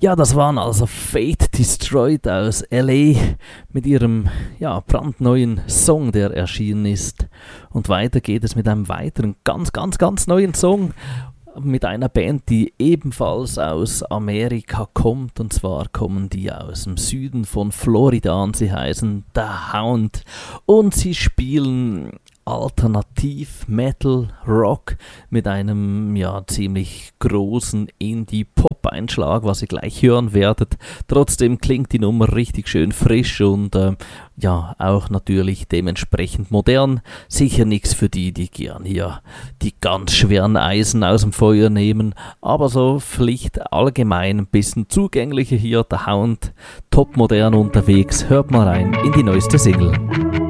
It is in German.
Ja, das waren also Fate Destroyed aus LA mit ihrem brandneuen Song, der erschienen ist. Und weiter geht es mit einem weiteren ganz neuen Song mit einer Band, die ebenfalls aus Amerika kommt. Und zwar kommen die aus dem Süden von Florida und sie heißen The Hound. Und sie spielen Alternativ, Metal, Rock mit einem ziemlich großen Indie-Pop-Einschlag, was ihr gleich hören werdet. Trotzdem klingt die Nummer richtig schön frisch und auch natürlich dementsprechend modern. Sicher nichts für die gern hier die ganz schweren Eisen aus dem Feuer nehmen, aber so Pflicht allgemein ein bisschen zugänglicher hier, der Hound, top modern unterwegs. Hört mal rein in die neueste Single.